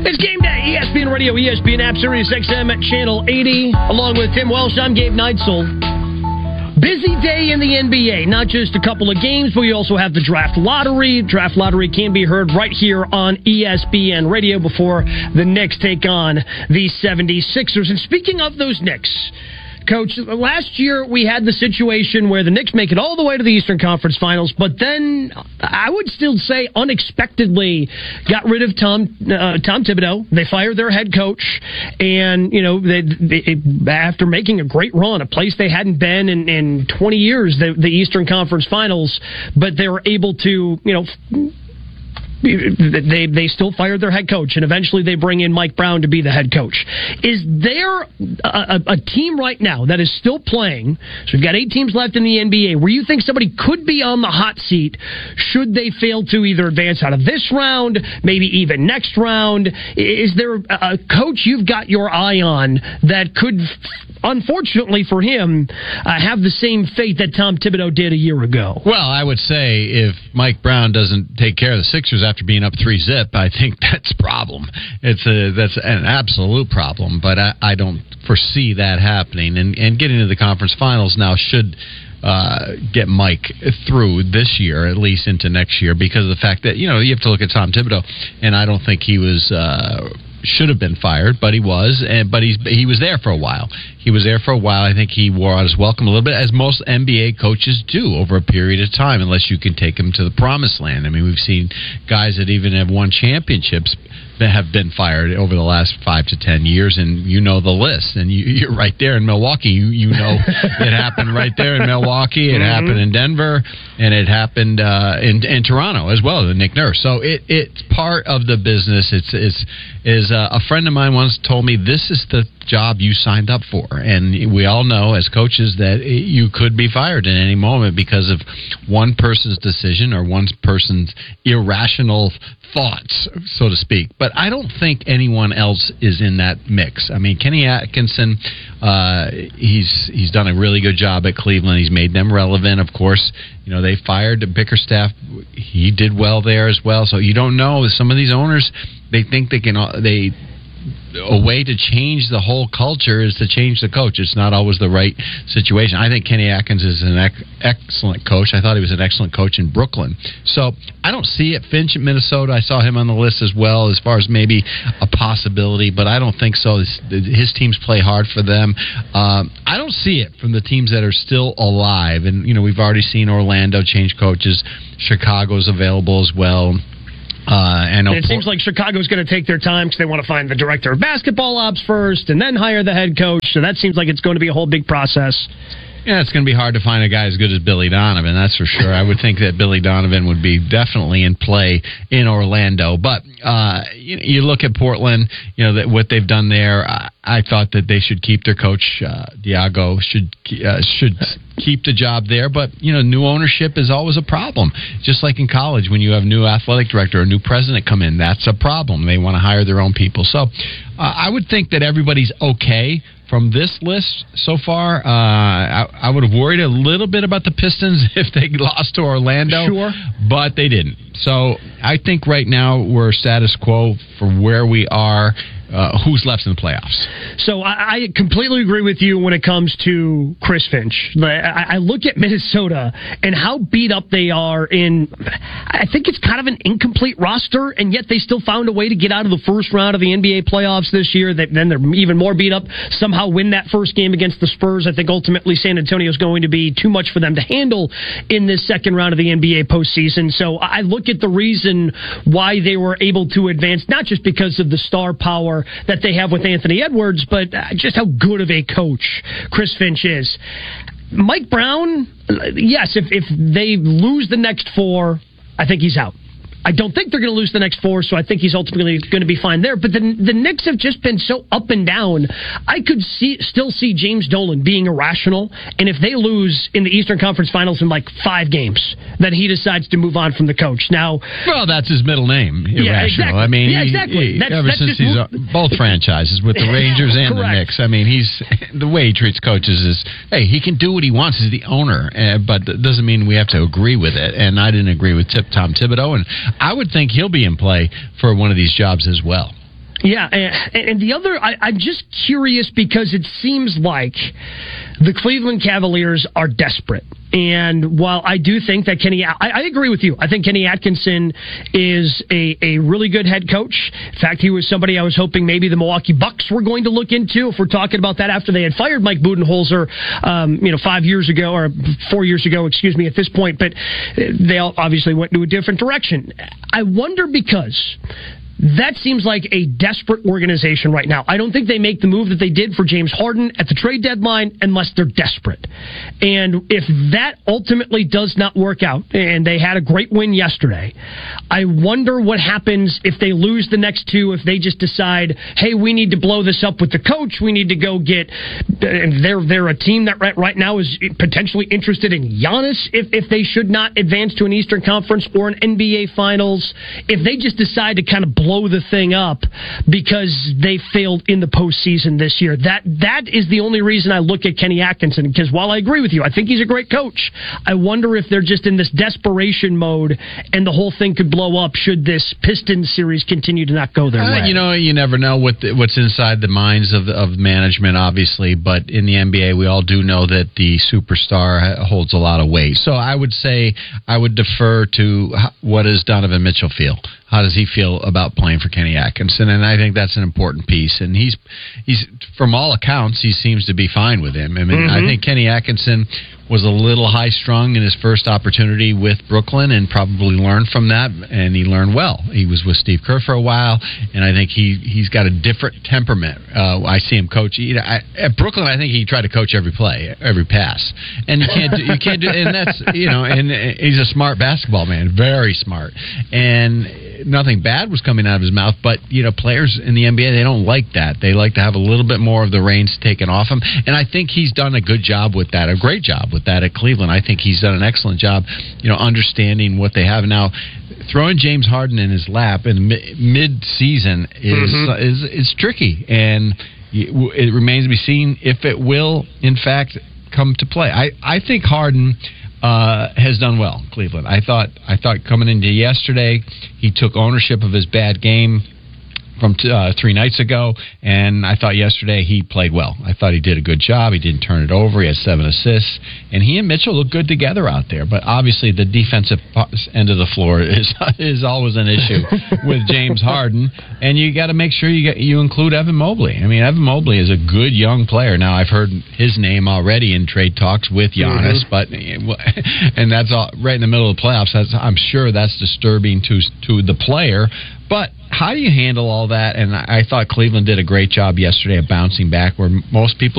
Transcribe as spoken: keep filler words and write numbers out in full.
It's game day. E S P N Radio, E S P N App, Sirius X M at Channel eighty. Along with Tim Welsh, I'm Gabe Neitzel. Busy day in the N B A. Not just a couple of games, but we also have the draft lottery. Draft lottery can be heard right here on E S P N Radio before the Knicks take on the seventy-sixers. And speaking of those Knicks, Coach, last year we had the situation where the Knicks make it all the way to the Eastern Conference Finals, but then I would still say unexpectedly got rid of Tom uh, Tom Thibodeau. They fired their head coach, and you know they, they, after making a great run, a place they hadn't been in, in twenty years, the, the Eastern Conference Finals, but they were able to, you know. They they still fired their head coach, and eventually they bring in Mike Brown to be the head coach. Is there a, a, a team right now that is still playing, so we've got eight teams left in the N B A, where you think somebody could be on the hot seat should they fail to either advance out of this round, maybe even next round? Is there a coach you've got your eye on that could, unfortunately for him, uh, have the same fate that Tom Thibodeau did a year ago? Well, I would say if Mike Brown doesn't take care of the Sixers after being up three zip, I think that's a problem. It's a that's an absolute problem, but I, I don't foresee that happening. And, and getting to the conference finals now should uh, get Mike through this year, at least into next year, because of the fact that, you know, you have to look at Tom Thibodeau, and I don't think he was uh, should have been fired, but he was, and but he's he was there for a while. He was there for a while. I think he wore out his welcome a little bit, as most N B A coaches do over a period of time, unless you can take them to the promised land. I mean, we've seen guys that even have won championships that have been fired over the last five to ten years, and you know the list. And you, you're right there in Milwaukee. You you know it happened right there in Milwaukee. It mm-hmm. happened in Denver, and it happened uh, in in Toronto as well. The Nick Nurse. So it it's part of the business. It's it's is uh, a friend of mine once told me this is the job you signed up for, and we all know as coaches that you could be fired in any moment because of one person's decision or one person's irrational thoughts, so to speak. But I don't think anyone else is in that mix. I mean, Kenny Atkinson, uh, he's he's done a really good job at Cleveland. He's made them relevant, of course. You know, they fired Bickerstaff. He did well there as well. So you don't know. Some of these owners, they think they can. They a way to change the whole culture is to change the coach. It's not always the right situation. I think Kenny Atkins is an ec- excellent coach. I thought he was an excellent coach in Brooklyn. So I don't see it. Finch in Minnesota, I saw him on the list as well as far as maybe a possibility, but I don't think so. His, his teams play hard for them. Um, I don't see it from the teams that are still alive. And, you know, we've already seen Orlando change coaches. Chicago's available as well. Uh, and it seems like Chicago's going to take their time because they want to find the director of basketball ops first and then hire the head coach. So that seems like it's going to be a whole big process. Yeah, it's going to be hard to find a guy as good as Billy Donovan, that's for sure. I would think that Billy Donovan would be definitely in play in Orlando. But uh, you, you look at Portland, you know, that what they've done there. I, I thought that they should keep their coach, uh, Diago, should uh, should keep the job there. But, you know, new ownership is always a problem. Just like in college, when you have new athletic director or new president come in, that's a problem. They want to hire their own people. So uh, I would think that everybody's okay. From this list so far, uh, I, I would have worried a little bit about the Pistons if they lost to Orlando. Sure. But they didn't. So I think right now we're status quo for where we are. Uh, who's left in the playoffs? So I, I completely agree with you when it comes to Chris Finch. I, I look at Minnesota and how beat up they are in, I think it's kind of an incomplete roster, and yet they still found a way to get out of the first round of the N B A playoffs this year. They, then they're even more beat up, somehow win that first game against the Spurs. I think ultimately San Antonio is going to be too much for them to handle in this second round of the N B A postseason. So I look at the reason why they were able to advance, not just because of the star power that they have with Anthony Edwards, but just how good of a coach Chris Finch is. Mike Brown, yes, if, if they lose the next four, I think he's out. I don't think they're going to lose the next four, so I think he's ultimately going to be fine there. But the, the Knicks have just been so up and down. I could see still see James Dolan being irrational, and if they lose in the Eastern Conference Finals in like five games, then he decides to move on from the coach. Now, well, that's his middle name, irrational. Yeah, exactly. I mean, yeah, exactly. He, that's, ever that's since just, he's on both franchises with the Rangers and the Knicks. I mean, he's the way he treats coaches is, hey, he can do what he wants. He's the owner, uh, but it doesn't mean we have to agree with it. And I didn't agree with Tip Tom Thibodeau, and I would think he'll be in play for one of these jobs as well. Yeah, and, and the other, I, I'm just curious because it seems like the Cleveland Cavaliers are desperate. And while I do think that Kenny, I, I agree with you. I think Kenny Atkinson is a, a really good head coach. In fact, he was somebody I was hoping maybe the Milwaukee Bucks were going to look into if we're talking about that after they had fired Mike Budenholzer, um, you know, five years ago or four years ago, excuse me, at this point. But they all obviously went to a different direction. I wonder because that seems like a desperate organization right now. I don't think they make the move that they did for James Harden at the trade deadline unless they're desperate. And if that ultimately does not work out, and they had a great win yesterday, I wonder what happens if they lose the next two, if they just decide, hey, we need to blow this up with the coach, we need to go get, and they're, they're a team that right, right now is potentially interested in Giannis if, if they should not advance to an Eastern Conference or an N B A Finals, if they just decide to kind of blow the thing up because they failed in the postseason this year. That that is the only reason I look at Kenny Atkinson, because while I agree with you, I think he's a great coach, I wonder if they're just in this desperation mode and the whole thing could blow up should this Pistons series continue to not go their uh, way. You know, you never know what the, what's inside the minds of, of management, obviously, but in the N B A, we all do know that the superstar holds a lot of weight. So I would say I would defer to what does Donovan Mitchell feel? How does he feel about playing for Kenny Atkinson? And I think that's an important piece. And he's, he's from all accounts, he seems to be fine with him. I mean, mm-hmm. I think Kenny Atkinson was a little high-strung in his first opportunity with Brooklyn and probably learned from that, and he learned well. He was with Steve Kerr for a while, and I think he, he's got a different temperament. Uh, I see him coach. You know, I, at Brooklyn, I think he tried to coach every play, every pass. And you can't do, you can't do, and that's, you know, and he's a smart basketball man, very smart. And nothing bad was coming out of his mouth, but, you know, players in the N B A, they don't like that. They like to have a little bit more of the reins taken off him, and I think he's done a good job with that, a great job with that at Cleveland. I think he's done an excellent job, you know, understanding what they have now. Throwing James Harden in his lap in mid-season is mm-hmm. is is tricky, and it remains to be seen if it will, in fact, come to play. I, I think Harden uh, has done well in Cleveland. I thought I thought coming into yesterday, he took ownership of his bad game from t- uh, three nights ago, and I thought yesterday he played well. I thought he did a good job. He didn't turn it over. He had seven assists, and he and Mitchell look good together out there. But obviously, the defensive end of the floor is is always an issue with James Harden, and you got to make sure you get, you include Evan Mobley. I mean, Evan Mobley is a good young player. Now, I've heard his name already in trade talks with Giannis, mm-hmm. but and that's all right in the middle of the playoffs. That's, I'm sure that's disturbing to to the player. But how do you handle all that? And I thought Cleveland did a great job yesterday of bouncing back, where most people